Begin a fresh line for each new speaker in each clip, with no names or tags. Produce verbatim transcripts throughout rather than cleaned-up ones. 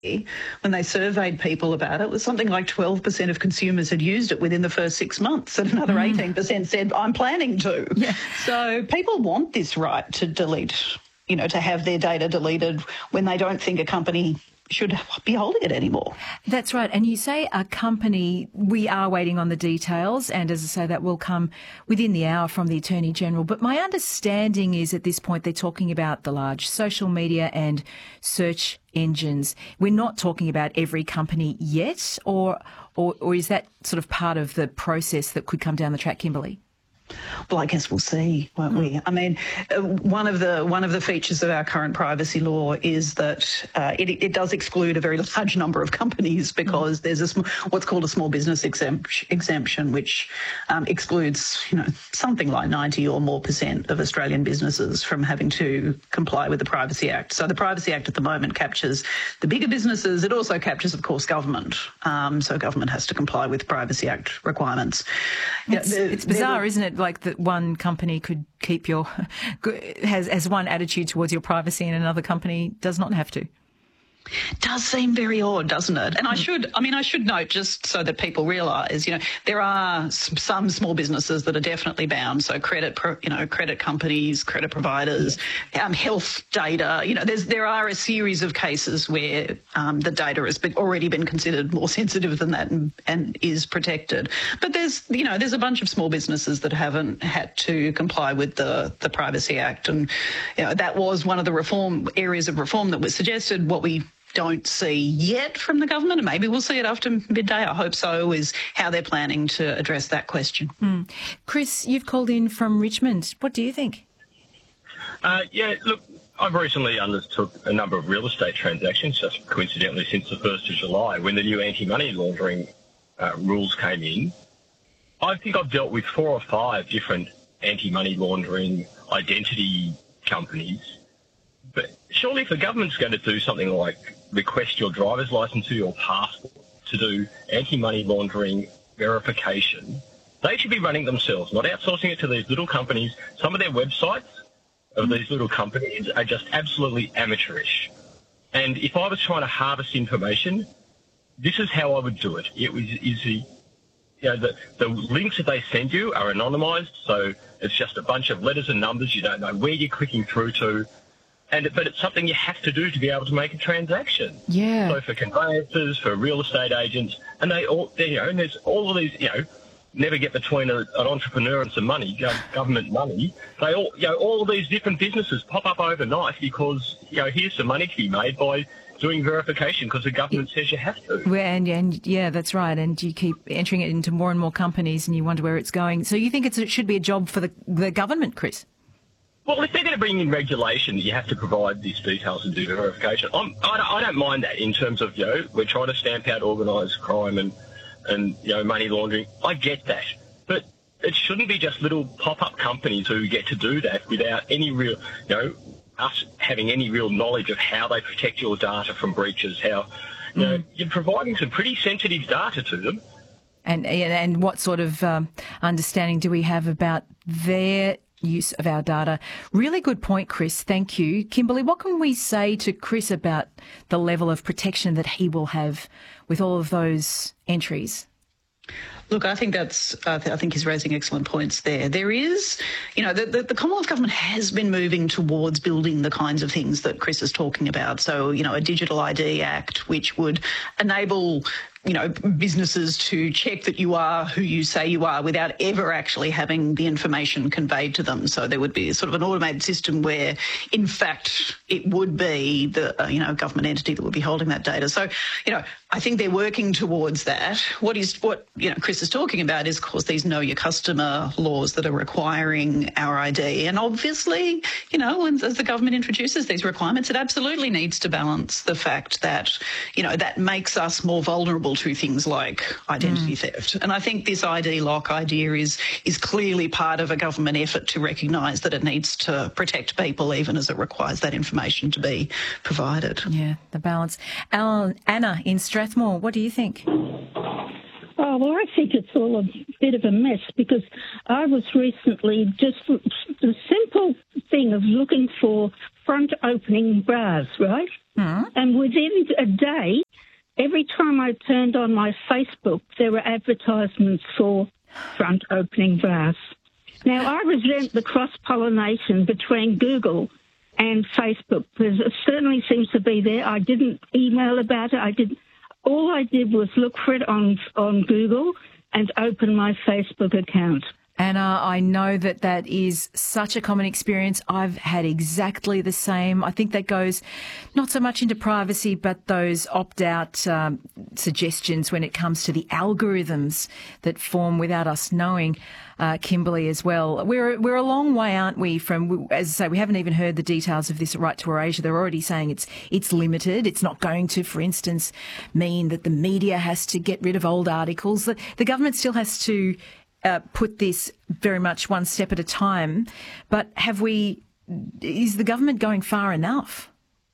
when they surveyed people about it, it was something like twelve percent of consumers had used it within the first six months, and another mm. eighteen percent said, I'm planning to.
Yeah.
So people want this right to delete, you know, to have their data deleted when they don't think a company should be holding it anymore.
That's right. And you say a company, we are waiting on the details, and as I say, that will come within the hour from the Attorney General. But my understanding is at this point they're talking about the large social media and search engines. We're not talking about every company yet, or or, or is that sort of part of the process that could come down the track, Kimberly?
Well, I guess we'll see, won't we? I mean, uh, one of the one of the features of our current privacy law is that uh, it, it does exclude a very large number of companies because there's a sm- what's called a small business exemption, exemption which um, excludes, you know, something like ninety or more percent of Australian businesses from having to comply with the Privacy Act. So the Privacy Act at the moment captures the bigger businesses. It also captures, of course, government. Um, so government has to comply with Privacy Act requirements.
It's, yeah, it's bizarre, isn't it? Like that one company could keep your, has, has one attitude towards your privacy and another company does not have to.
Does seem very odd, doesn't it? And I should, I mean, I should note, just so that people realise, you know, there are some small businesses that are definitely bound. So credit, you know, credit companies, credit providers, um, health data. You know, there's there are a series of cases where um, the data has been, already been considered more sensitive than that and, and is protected. But there's, you know, there's a bunch of small businesses that haven't had to comply with the the Privacy Act, and you know, that was one of the reform areas of reform that was suggested. What we don't see yet from the government, and maybe we'll see it after midday, I hope so, is how they're planning to address that question.
Mm. Chris, you've called in from Richmond. What do you think?
Uh, yeah, look, I've recently undertook a number of real estate transactions, just coincidentally since the first of July, when the new anti-money laundering uh, rules came in. I think I've dealt with four or five different anti-money laundering identity companies. But surely if the government's going to do something like request your driver's licence or your passport to do anti-money laundering verification, they should be running themselves, not outsourcing it to these little companies. Some of their websites of these little companies are just absolutely amateurish. And if I was trying to harvest information, this is how I would do it. It was easy. You know, the, the links that they send you are anonymised, so it's just a bunch of letters and numbers. You don't know where you're clicking through to. And, but it's something you have to do to be able to make a transaction.
Yeah.
So for conveyancers, for real estate agents, and they all, they, you know, and there's all of these, you know, never get between a, an entrepreneur and some money, government money. They all, you know, all of these different businesses pop up overnight because, you know, here's some money to be made by doing verification because the government says you have to.
Well, and, and yeah, that's right. And you keep entering it into more and more companies and you wonder where it's going. So you think it's, it should be a job for the, the government, Chris?
Well, if they're going to bring in regulation, you have to provide these details and do verification. I'm, I, don't, I don't mind that in terms of, you know, we're trying to stamp out organised crime and, and, you know, money laundering. I get that. But it shouldn't be just little pop-up companies who get to do that without any real, you know, us having any real knowledge of how they protect your data from breaches, how, you know, mm. you're providing some pretty sensitive data to them.
And, and what sort of um, understanding do we have about their use of our data? Really good point, Chris. Thank you. Kimberly, what can we say to Chris about the level of protection that he will have with all of those entries?
Look, I think that's, uh, I think he's raising excellent points there. There is, you know, the, the, the Commonwealth Government has been moving towards building the kinds of things that Chris is talking about. So, you know, a Digital I D Act, which would enable, you know, businesses to check that you are who you say you are without ever actually having the information conveyed to them. So there would be sort of an automated system where, in fact, it would be the, uh, you know, government entity that would be holding that data. So, you know, I think they're working towards that. What is, what, you know, Chris is talking about is, of course, these know your customer laws that are requiring our I D. And obviously, you know, as the government introduces these requirements, it absolutely needs to balance the fact that, you know, that makes us more vulnerable to things like identity mm. theft. And I think this I D lock idea is is clearly part of a government effort to recognise that it needs to protect people even as it requires that information to be provided.
Yeah, the balance. Alan, Anna in Strathmore, what do you think?
Oh, well, I think it's all a bit of a mess because I was recently just the simple thing of looking for front opening bras, right?
Mm.
And within a day, every time I turned on my Facebook, there were advertisements for front opening glass. Now, I resent the cross-pollination between Google and Facebook, because it certainly seems to be there. I didn't email about it. I didn't. All I did was look for it on on Google and open my Facebook account.
Anna, I know that that is such a common experience. I've had exactly the same. I think that goes not so much into privacy, but those opt-out um, suggestions when it comes to the algorithms that form without us knowing. Uh, Kimberly as well. We're we're a long way, aren't we, from, as I say, we haven't even heard the details of this Right to Erasure. They're already saying it's it's limited. It's not going to, for instance, mean that the media has to get rid of old articles. The, the government still has to uh, put this very much one step at a time. But have we, is the government going far enough?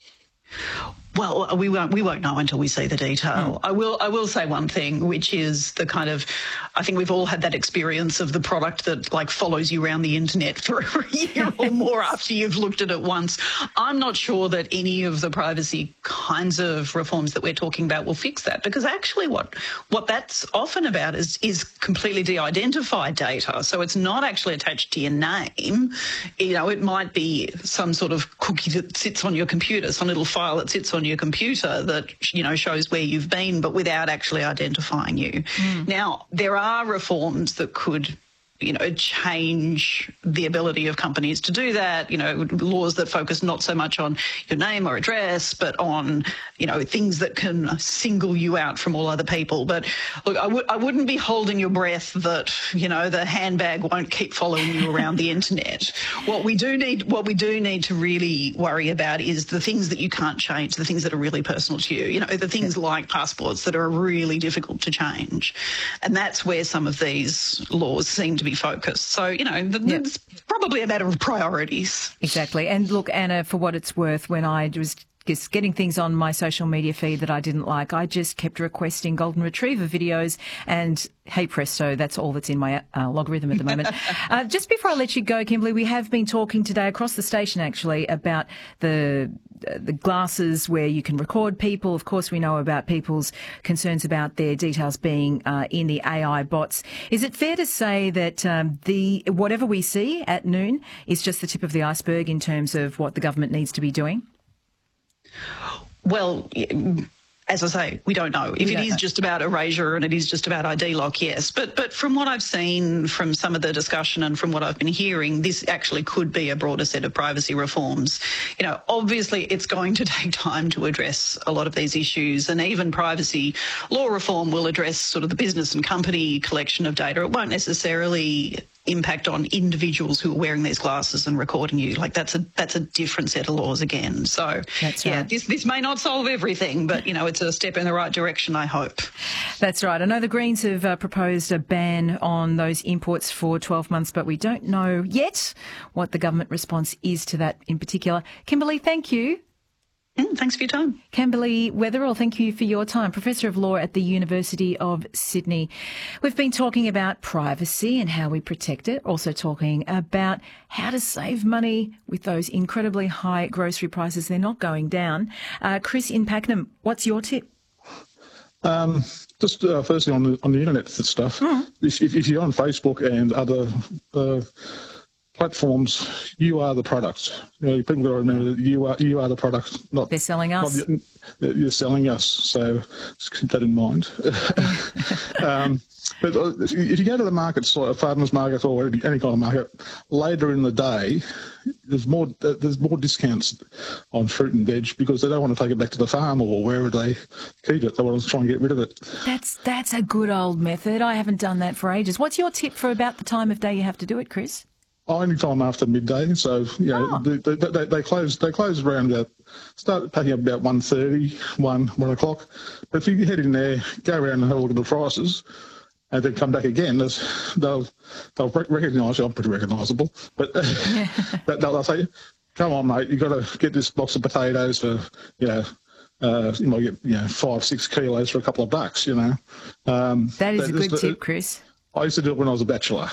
Well, we won't we won't know until we see the detail. Mm. I will I will say one thing, which is the kind of, I think we've all had that experience of the product that like follows you around the internet for a year or more after you've looked at it once. I'm not sure that any of the privacy kinds of reforms that we're talking about will fix that, because actually what what that's often about is is completely de-identified data. So it's not actually attached to your name. You know, it might be some sort of cookie that sits on your computer, some little file that sits on your computer that, you know, shows where you've been, but without actually identifying you. Mm. Now, there are reforms that could, you know, change the ability of companies to do that, you know, laws that focus not so much on your name or address, but on, you know, things that can single you out from all other people. But look, I, w- I wouldn't be holding your breath that, you know, the handbag won't keep following you around the internet. What we do need, what we do need to really worry about is the things that you can't change, the things that are really personal to you, you know, the things like passports that are really difficult to change. And that's where some of these laws seem to be focused. So, you know, th-
yep.
it's probably a matter of priorities.
Exactly. And look, Anna, for what it's worth, when I was just getting things on my social media feed that I didn't like, I just kept requesting golden retriever videos, and hey presto, that's all that's in my uh, logarithm at the moment. uh, just before I let you go, Kimberly, we have been talking today across the station actually about the the glasses where you can record people. Of course, we know about people's concerns about their details being uh, in the A I bots. Is it fair to say that um, the whatever we see at noon is just the tip of the iceberg in terms of what the government needs to be doing?
Well, as I say, we don't know. If it is just about erasure and it is just about I D lock, yes. But but from what I've seen from some of the discussion and from what I've been hearing, this actually could be a broader set of privacy reforms. You know, obviously it's going to take time to address a lot of these issues, and even privacy law reform will address sort of the business and company collection of data. It won't necessarily impact on individuals who are wearing these glasses and recording you. Like that's a that's a different set of laws again. So
that's
yeah,
right.
this this may not solve everything, but you know, it's a step in the right direction, I hope.
That's right. I know the Greens have uh, proposed a ban on those imports for twelve months, but we don't know yet what the government response is to that in particular. Kimberly, thank you.
Mm, thanks for your time.
Kimberly Weatherall, thank you for your time. Professor of Law at the University of Sydney. We've been talking about privacy and how we protect it, also talking about how to save money with those incredibly high grocery prices. They're not going down. Uh, Chris in Pakenham, what's your tip?
Um, just uh, firstly on the on the internet stuff, mm. if, if you're on Facebook and other uh, platforms, you are the product. You know, people got to remember that you are you are the product. Not
they're selling us.
Not, you're selling us. So just keep that in mind. um, but if you go to the markets, like a farmers market or any, any kind of market, later in the day, there's more there's more discounts on fruit and veg because they don't want to take it back to the farm or wherever they keep it. They want to try and get rid of it.
That's that's a good old method. I haven't done that for ages. What's your tip for about the time of day you have to do it, Chris?
Oh, any time after midday. So, you know,
oh.
they, they, they, they close they close around about, start packing up about one thirty, one, one o'clock. But if you head in there, go around and have a look at the prices, and then come back again, they'll they'll recognise you. I'm pretty recognisable. But yeah. they'll, they'll say, come on, mate, you've got to get this box of potatoes for, you know, uh, you might get, you know, five, six kilos for a couple of bucks, you know. Um,
that is
that
a good
is,
tip, Chris.
I used to do it when I was a bachelor.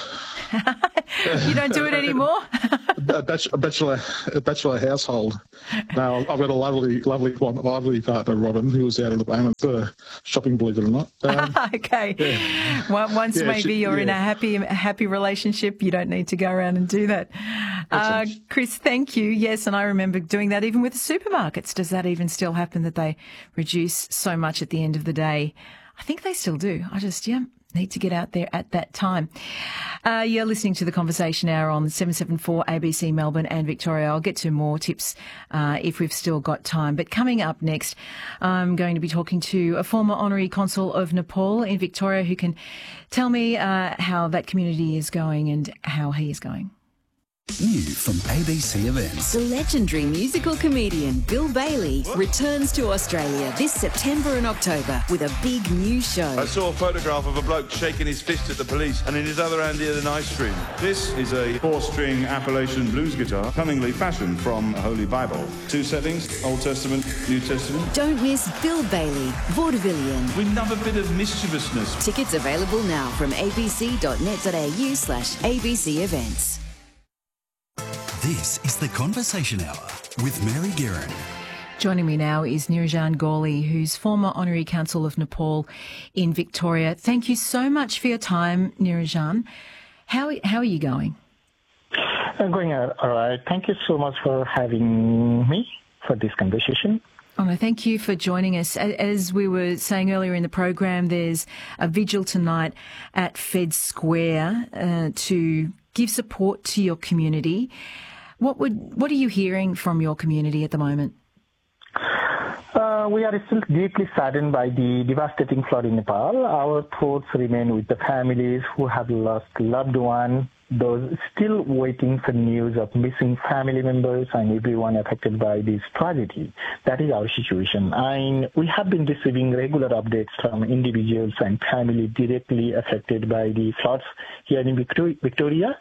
You don't do it anymore?
a, bachelor, a bachelor, a bachelor household. Now I've got a lovely, lovely, lovely partner, Robin, who was out at the moment uh, shopping. Believe it or not. Um,
okay.
Yeah.
Once
yeah,
maybe
she,
you're
yeah.
in a happy, happy relationship, you don't need to go around and do that. Uh, Chris, thank you. Yes, and I remember doing that even with the supermarkets. Does that even still happen that they reduce so much at the end of the day? I think they still do. I just, yeah. Need to get out there at that time. Uh, you're listening to the Conversation Hour on seven seventy-four A B C Melbourne and Victoria. I'll get to more tips uh, if we've still got time. But coming up next, I'm going to be talking to a former Honorary Consul of Nepal in Victoria who can tell me uh, how that community is going and how he is going.
New from A B C Events.
The legendary musical comedian Bill Bailey returns to Australia this September and October with a big new show.
I saw a photograph of a bloke shaking his fist at the police and in his other hand he had an ice cream. This is a four-string Appalachian blues guitar, cunningly fashioned from a Holy Bible. Two settings, Old Testament, New Testament.
Don't miss Bill Bailey, Vaudevillian.
We love a bit of mischievousness.
Tickets available now from abc.net.au slash ABC events.
This is the Conversation Hour with Mary Guerin.
Joining me now is Nirajan Gawli, who's former Honorary Consul of Nepal in Victoria. Thank you so much for your time, Nirajan. How how are you going?
I'm going all right. Thank you so much for having me for this conversation.
Oh, no, thank you for joining us. As we were saying earlier in the program, there's a vigil tonight at Fed Square uh, to give support to your community. What would what are you hearing from your community at the moment?
Uh, we are still deeply saddened by the devastating flood in Nepal. Our thoughts remain with the families who have lost loved ones, those still waiting for news of missing family members and everyone affected by this tragedy. That is our situation. And we have been receiving regular updates from individuals and families directly affected by the floods here in Victoria.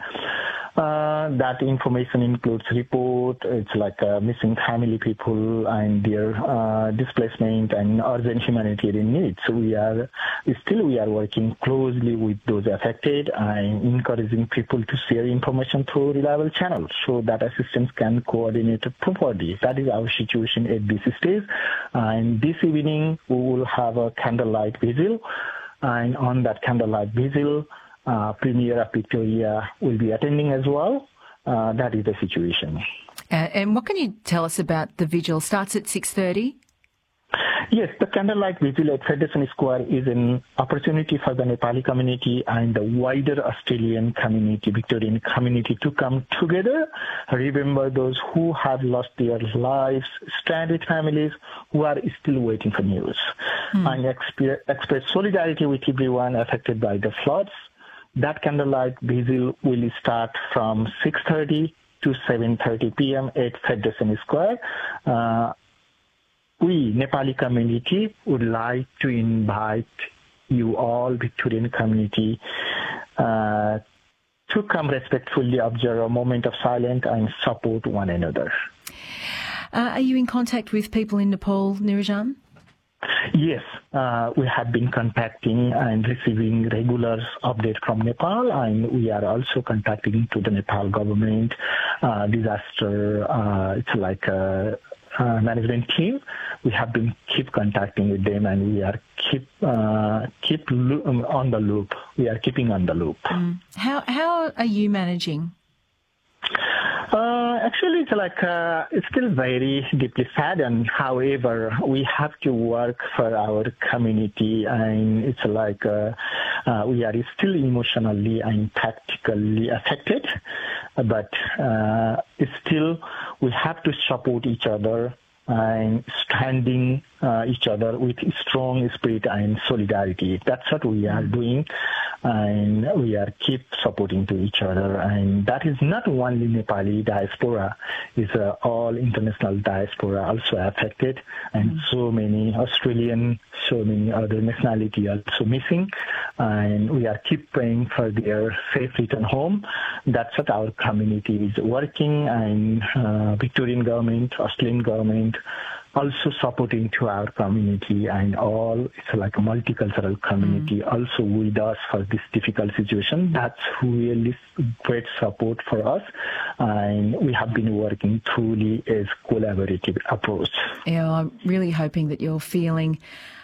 Uh, that information includes report, it's like uh, missing family people and their uh, displacement and urgent humanitarian needs. So we are, still we are working closely with those affected and encouraging people to share information through reliable channels so that assistance can coordinate properly. That is our situation at this stage. And this evening we will have a candlelight vigil, and on that candlelight vigil, Uh, Premier of Victoria will be attending as well. Uh, that is the situation.
Uh, and what can you tell us about the vigil? Starts at six thirty?
Yes, the candlelight vigil at Federation Square is an opportunity for the Nepali community and the wider Australian community, Victorian community, to come together, remember those who have lost their lives, stranded families who are still waiting for news, hmm. and exp- express solidarity with everyone affected by the floods. That candlelight vigil will start from six thirty to seven thirty p.m. at Federation Square. Uh, we, Nepali community, would like to invite you all, Victorian community, uh, to come respectfully observe a moment of silence and support one another.
Uh, are you in contact with people in Nepal, Nirajan?
Yes, uh, we have been contacting and receiving regular updates from Nepal, and we are also contacting to the Nepal government uh, disaster. Uh, it's like a, a management team. We have been keep contacting with them, and we are keep uh, keep lo- on the loop. We are keeping on the loop.
Mm. How how are you managing?
Uh, actually, it's like uh, it's still very deeply sad, and however, we have to work for our community, and it's like uh, uh, we are still emotionally and practically affected, but uh, still we have to support each other and standing uh, each other with strong spirit and solidarity. That's what we are doing, and we are keep supporting to each other. And that is not only Nepali diaspora, it's uh, all international diaspora also affected, and mm-hmm. so many Australian, so many other nationality also missing. And we are keep praying for their safe return home. That's what our community is working, and uh, Victorian government, Australian government, also supporting to our community and all, it's like a multicultural community mm. also with us for this difficult situation. That's really great support for us, and we have been working truly as collaborative approach.
Yeah, I'm really hoping that you're feeling